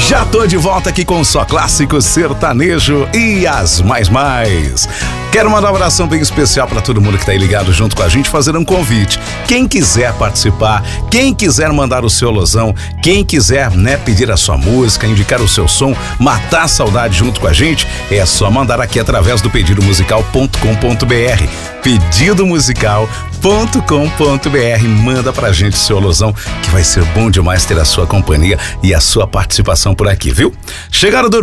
Já tô de volta aqui com Só Clássico Sertanejo e as mais. Quero mandar um abração bem especial para todo mundo que tá aí ligado junto com a gente, fazer um convite. Quem quiser participar, quem quiser mandar o seu alôzão, quem quiser, pedir a sua música, indicar o seu som, matar a saudade junto com a gente, é só mandar aqui através do pedidomusical.com.br. pedidomusical.com.br. Manda pra gente o seu alôzão, que vai ser bom demais ter a sua companhia e a sua participação por aqui, viu? Chegaram do